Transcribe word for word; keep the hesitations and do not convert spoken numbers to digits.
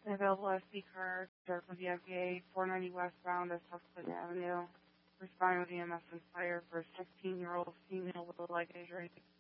Available S D card, start from the F B A, four ninety westbound at South Clinton Avenue. Responding with E M S and fire for a sixteen-year-old female with a leg injury.